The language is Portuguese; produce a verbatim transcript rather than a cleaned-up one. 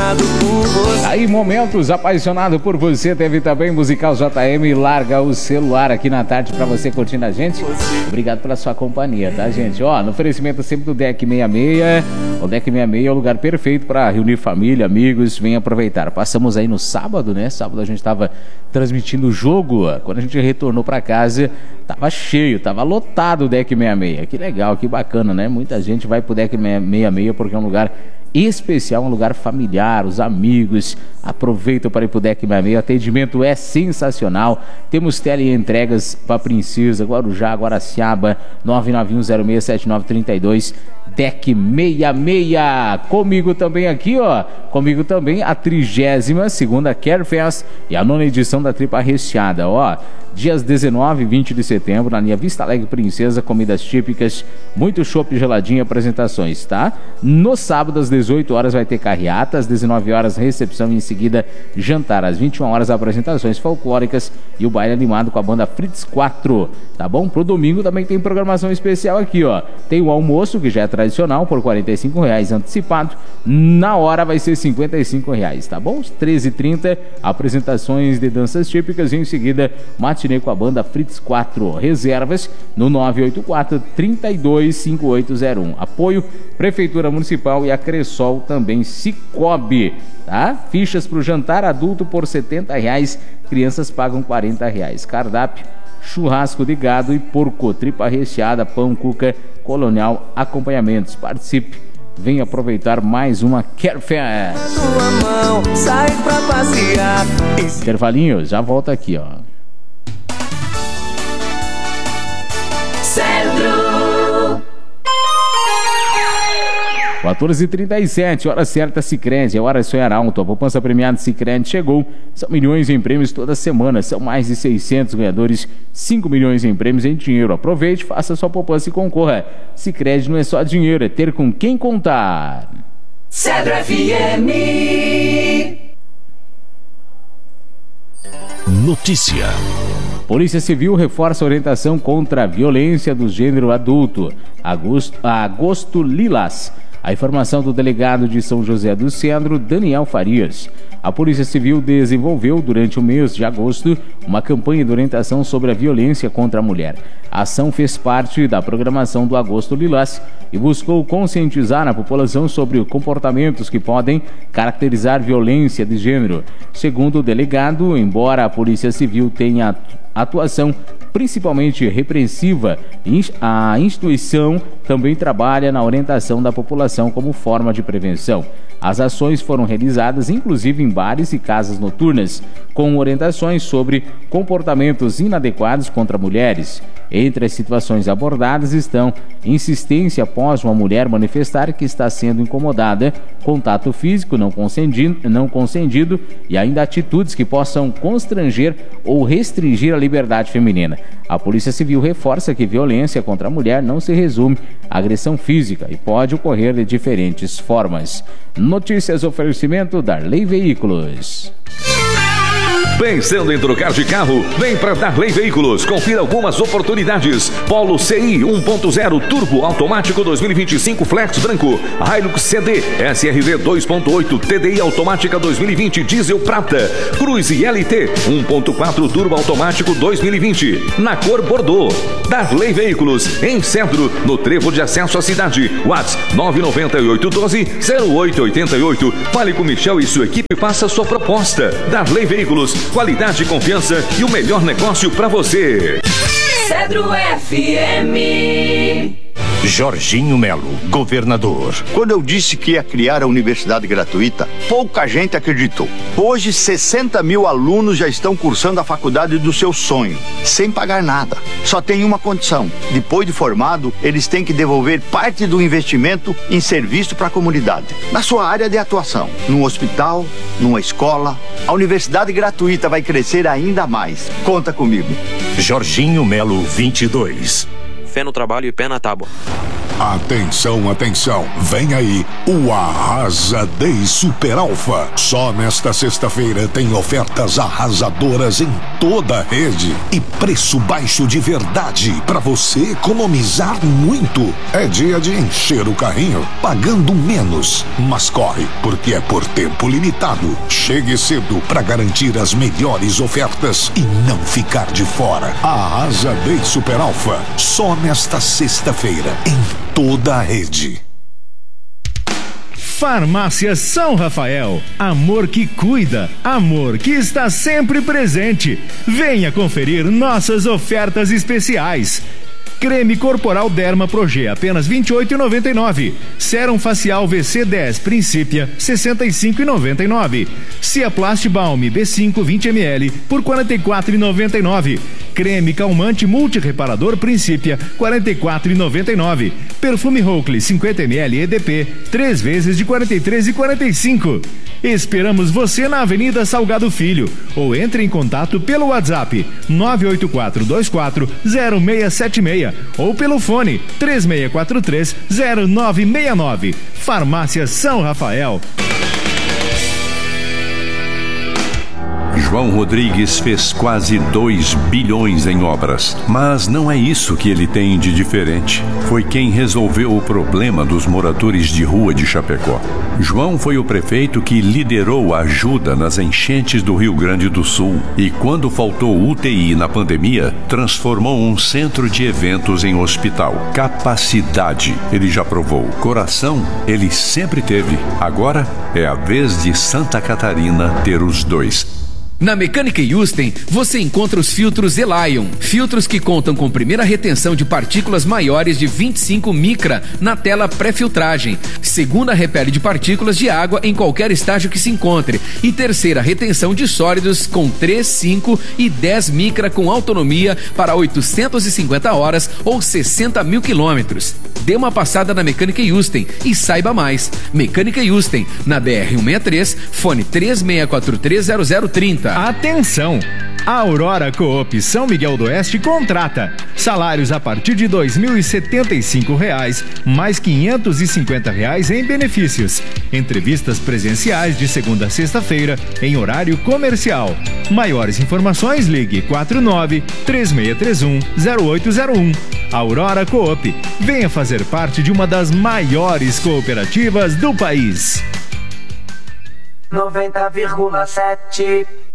apaixonado por você. Aí, momentos apaixonado por você. Teve também musical J M. Larga o celular aqui na tarde pra você curtindo a gente. Obrigado pela sua companhia, tá, gente? Ó, no oferecimento sempre do Deck sessenta e seis. O Deck sessenta e seis é o lugar perfeito para reunir família, amigos. Vem aproveitar. Passamos aí no sábado, né? Sábado a gente tava transmitindo o jogo. Quando a gente retornou pra casa, tava cheio, tava lotado o Deck sessenta e seis. Que legal, que bacana, né? Muita gente vai pro Deck sessenta e seis porque é um lugar especial, um lugar familiar, os amigos aproveitam para ir pro Deck sessenta e seis. O atendimento é sensacional. Temos teleentregas para Princesa, Guarujá, Guaraciaba, nove nove um zero seis sete nove três dois. Deck sessenta e seis. Comigo também aqui, ó. Comigo também a trigésima segunda Care Fest e a nona edição da Tripa Recheada, ó. Dias dezenove e vinte de setembro, na linha Vista Alegre Princesa, comidas típicas, muito chopp geladinho e apresentações, tá? No sábado, às dezoito horas, vai ter carreata, às dezenove horas, recepção e em seguida jantar. Às vinte e uma horas, apresentações folclóricas e o baile animado com a banda Fritz quatro, tá bom? Pro domingo também tem programação especial aqui, ó. Tem o almoço, que já é tradicional, por quarenta e cinco reais antecipado. Na hora vai ser cinquenta e cinco reais, tá bom? treze e trinta, apresentações de danças típicas e em seguida matinê com a banda Fritz quatro. Reservas no nove oito quatro, três dois cinco oito zero um. Apoio Prefeitura Municipal e a Cressol também Cicobi, tá? Fichas para o jantar adulto por setenta reais, crianças pagam quarenta reais. Cardápio, churrasco de gado e porco, tripa recheada, pão, cuca, colonial, acompanhamentos. Participe, vem aproveitar mais uma Care Fest. Tua mão, sai pra passear. Intervalinho, já volta aqui, ó. Centro. quatorze e trinta e sete, hora certa Sicredi, é hora de sonhar alto. A poupança premiada Sicredi chegou. São milhões em prêmios toda semana. São mais de seiscentos ganhadores, cinco milhões em prêmios em dinheiro. Aproveite, faça sua poupança e concorra. Sicredi não é só dinheiro, é ter com quem contar. Cedro F M. Notícia. Polícia Civil reforça a orientação contra a violência do gênero adulto. Agosto, Agosto Lilás. A informação do delegado de São José do Cedro, Daniel Farias. A Polícia Civil desenvolveu durante o mês de agosto uma campanha de orientação sobre a violência contra a mulher. A ação fez parte da programação do Agosto Lilás e buscou conscientizar a população sobre comportamentos que podem caracterizar violência de gênero. Segundo o delegado, embora a Polícia Civil tenha atuação principalmente repressiva, a instituição também trabalha na orientação da população como forma de prevenção. As ações foram realizadas inclusive em bares e casas noturnas, com orientações sobre comportamentos inadequados contra mulheres. Entre as situações abordadas estão insistência após uma mulher manifestar que está sendo incomodada, contato físico não consentido, não consentido e ainda atitudes que possam constranger ou restringir a liberdade feminina. A Polícia Civil reforça que violência contra a mulher não se resume à agressão física e pode ocorrer de diferentes formas. Notícias oferecimento Darley Veículos. Pensando em trocar de carro? Vem para Darley Veículos. Confira algumas oportunidades. Polo C I um ponto zero Turbo Automático dois mil e vinte e cinco Flex Branco. Hilux C D S R V dois ponto oito T D I Automática dois mil e vinte Diesel Prata. Cruze L T um ponto quatro Turbo Automático dois mil e vinte. Na cor Bordeaux. Darley Veículos. Em Centro, no trevo de acesso à cidade. WhatsApp nove nove oito um dois zero oito oito oito. Fale com Michel e sua equipe e faça sua proposta. Darley Veículos. Qualidade, confiança e o melhor negócio para você. Cedro F M. Jorginho Melo, governador. Quando eu disse que ia criar a universidade gratuita, pouca gente acreditou. Hoje, sessenta mil alunos já estão cursando a faculdade do seu sonho, sem pagar nada. Só tem uma condição: depois de formado, eles têm que devolver parte do investimento em serviço para a comunidade, na sua área de atuação, num hospital, numa escola. A universidade gratuita vai crescer ainda mais. Conta comigo. Jorginho Melo vinte e dois. Fé no trabalho e pé na tábua. Atenção, atenção, vem aí o Arrasa Day Super Alfa. Só nesta sexta-feira tem ofertas arrasadoras em toda a rede e preço baixo de verdade para você economizar muito. É dia de encher o carrinho pagando menos, mas corre porque é por tempo limitado. Chegue cedo para garantir as melhores ofertas e não ficar de fora. Arrasa Day Super Alfa, só nesta sexta-feira em toda a rede. Farmácia São Rafael, amor que cuida, amor que está sempre presente. Venha conferir nossas ofertas especiais. Creme corporal Derma Proge, apenas vinte e oito reais e noventa e nove centavos. Sérum facial V C dez Principia, sessenta e cinco reais e noventa e nove centavos. Ciaplast Balm B cinco vinte mililitros por quarenta e quatro reais e noventa e nove centavos. Creme calmante multireparador Principia, quarenta e quatro reais e noventa e nove centavos. Perfume Oakley cinquenta mililitros E D P, três vezes de quarenta e três reais e quarenta e cinco centavos. Esperamos você na Avenida Salgado Filho ou entre em contato pelo WhatsApp nove oito quatro dois quatro zero seis sete seis ou pelo fone três seis quatro três zero nove seis nove. Farmácia São Rafael. João Rodrigues fez quase dois bilhões em obras, mas não é isso que ele tem de diferente. Foi quem resolveu o problema dos moradores de rua de Chapecó. João foi o prefeito que liderou a ajuda nas enchentes do Rio Grande do Sul e, quando faltou U T I na pandemia, transformou um centro de eventos em hospital. Capacidade, ele já provou. Coração, ele sempre teve. Agora é a vez de Santa Catarina ter os dois. Na Mecânica Yusten, você encontra os filtros Elion. Filtros que contam com primeira retenção de partículas maiores de vinte e cinco micra na tela pré-filtragem. Segunda, repele de partículas de água em qualquer estágio que se encontre. E terceira, retenção de sólidos com três, cinco e dez micra com autonomia para oitocentas e cinquenta horas ou sessenta mil quilômetros. Dê uma passada na Mecânica Yusten e saiba mais. Mecânica Yusten, na B R cento e sessenta e três, fone três seis quatro três zero zero três zero. Atenção! A Aurora Coop São Miguel do Oeste contrata. Salários a partir de dois mil e setenta e cinco reais, mais quinhentos e cinquenta reais em benefícios. Entrevistas presenciais de segunda a sexta-feira, em horário comercial. Maiores informações, ligue quatro nove três seis três um zero oito zero um. Aurora Coop. Venha fazer parte de uma das maiores cooperativas do país. noventa vírgula sete